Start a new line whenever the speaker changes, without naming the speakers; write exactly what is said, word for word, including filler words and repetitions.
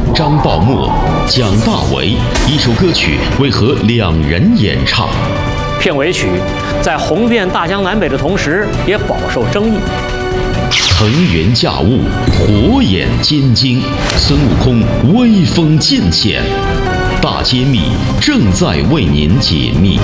张抱默、蒋大为，一首歌曲为何两人演唱？
片尾曲在红遍大江南北的同时，也饱受争议。
腾云驾雾，火眼金睛，孙悟空威风尽显。大揭秘正在为您解密。